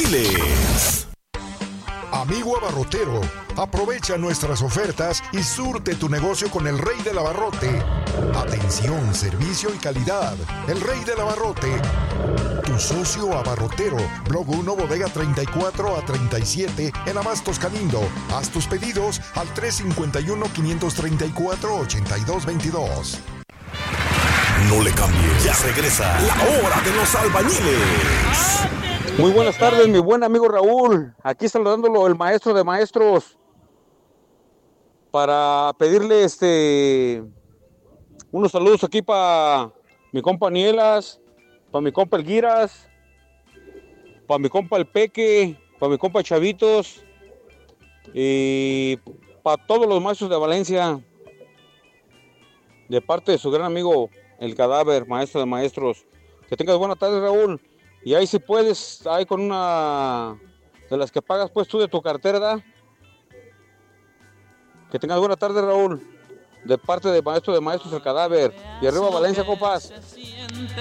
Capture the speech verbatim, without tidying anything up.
Albañiles. Amigo abarrotero, aprovecha nuestras ofertas y surte tu negocio con el Rey del Abarrote. Atención, servicio y calidad. El Rey del Abarrote. Tu socio abarrotero. Blog uno, bodega treinta y cuatro a treinta y siete en Abastos Calindo. Haz tus pedidos al tres cinco uno, cinco tres cuatro, ocho dos dos dos. No le cambies, ya regresa la hora de los albañiles. Muy buenas tardes, mi buen amigo Raúl. Aquí saludándolo el maestro de maestros para pedirle este unos saludos aquí para mi compa Nielas, para mi compa El Guiras, para mi compa El Peque, para mi compa Chavitos y para todos los maestros de Valencia, de parte de su gran amigo El Cadáver, maestro de maestros. Que tengas buena tarde, Raúl. Y ahí si puedes, ahí con una de las que pagas pues tú de tu cartera, ¿da? Que tengas buena tarde, Raúl. De parte de maestro de maestros El Cadáver. Y arriba Valencia, compas.